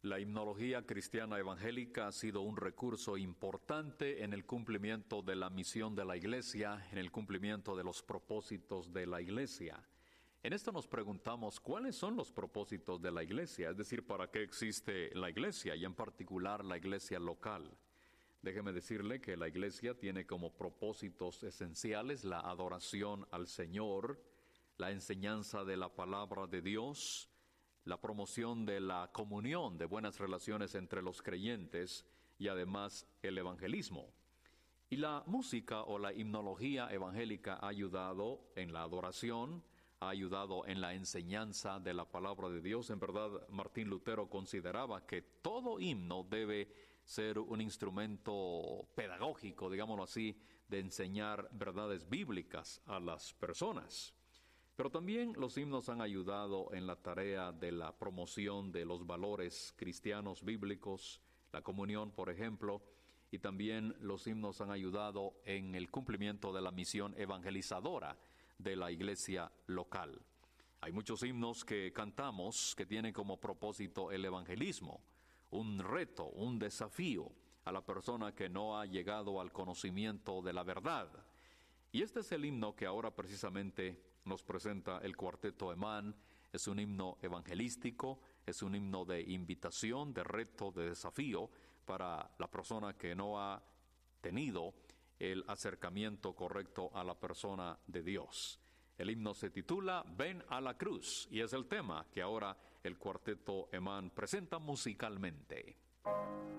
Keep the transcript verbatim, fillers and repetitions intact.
La himnología cristiana evangélica ha sido un recurso importante en el cumplimiento de la misión de la Iglesia, en el cumplimiento de los propósitos de la Iglesia. En esto nos preguntamos cuáles son los propósitos de la Iglesia, es decir, para qué existe la Iglesia y en particular la Iglesia local. Déjeme decirle que la Iglesia tiene como propósitos esenciales la adoración al Señor, la enseñanza de la palabra de Dios, la promoción de la comunión, de buenas relaciones entre los creyentes y además el evangelismo. Y la música o la himnología evangélica ha ayudado en la adoración, ha ayudado en la enseñanza de la palabra de Dios. En verdad, Martín Lutero consideraba que todo himno debe ser un instrumento pedagógico, digámoslo así, de enseñar verdades bíblicas a las personas. Pero también los himnos han ayudado en la tarea de la promoción de los valores cristianos bíblicos, la comunión, por ejemplo, y también los himnos han ayudado en el cumplimiento de la misión evangelizadora de la iglesia local. Hay muchos himnos que cantamos que tienen como propósito el evangelismo, un reto, un desafío a la persona que no ha llegado al conocimiento de la verdad. Y este es el himno que ahora precisamente nos presenta el Cuarteto Emán. Es un himno evangelístico, es un himno de invitación, de reto, de desafío para la persona que no ha tenido el acercamiento correcto a la persona de Dios. El himno se titula Ven a la cruz y es el tema que ahora el Cuarteto Emán presenta musicalmente.